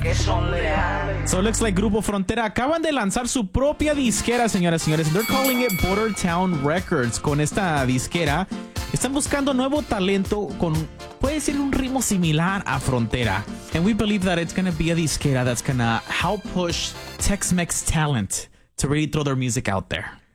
que son leales. So it looks like Grupo Frontera acaban de lanzar su propia disquera, señoras y señores. They're calling it Border Town Records. Con esta disquera están buscando nuevo talento con, puede ser, un ritmo similar a Frontera. And we believe that it's going to be a disquera that's going to help push Tex-Mex talent to really throw their music out there.